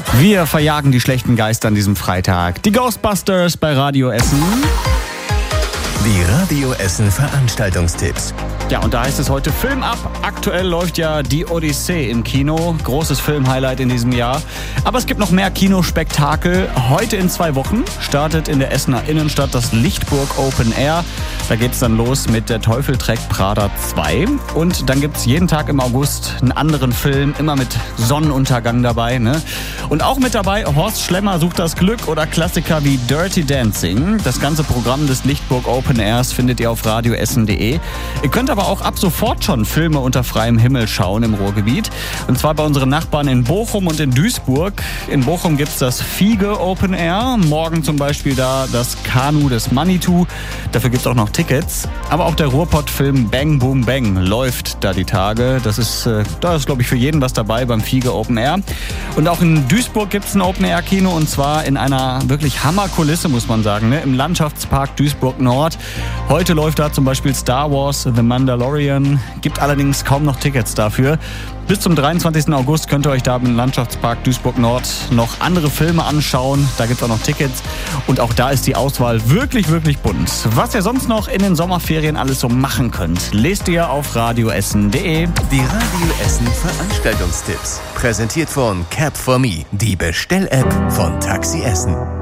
Wir verjagen die schlechten Geister an diesem Freitag. Die Ghostbusters bei Radio Essen. Die Radio Essen Veranstaltungstipps. Ja, und da heißt es heute Film ab. Aktuell läuft ja Die Odyssee im Kino. Großes Filmhighlight in diesem Jahr. Aber es gibt noch mehr Kinospektakel. Heute in 2 Wochen startet in der Essener Innenstadt das Lichtburg Open Air. Da geht's dann los mit Der Teufel trägt Prada 2. Und dann gibt's jeden Tag im August einen anderen Film, immer mit Sonnenuntergang dabei, ne? Und auch mit dabei Horst Schlemmer sucht das Glück oder Klassiker wie Dirty Dancing. Das ganze Programm des Lichtburg Open Airs findet ihr auf radioessen.de. Ihr könnt aber auch ab sofort schon Filme unter freiem Himmel schauen im Ruhrgebiet. Und zwar bei unseren Nachbarn in Bochum und in Duisburg. In Bochum gibt's das Fiege Open Air. Morgen zum Beispiel da das Kanu des Manitou. Dafür gibt's auch noch Tickets. Aber auch der Ruhrpott-Film Bang Boom Bang läuft da die Tage. Da ist, glaube ich, für jeden was dabei beim Fiege Open Air. Und auch in Duisburg gibt's ein Open Air Kino und zwar in einer wirklich Hammerkulisse, muss man sagen, ne? Im Landschaftspark Duisburg Nord. Heute läuft da zum Beispiel Star Wars The Mandalorian. Gibt allerdings kaum noch Tickets dafür. Bis zum 23. August könnt ihr euch da im Landschaftspark Duisburg Nord noch andere Filme anschauen. Da gibt es auch noch Tickets. Und auch da ist die Auswahl wirklich, wirklich bunt. Was ihr sonst noch in den Sommerferien alles so machen könnt, lest ihr auf radioessen.de. Die Radio Essen Veranstaltungstipps. Präsentiert von Cap4Me, die Bestell-App von Taxi Essen.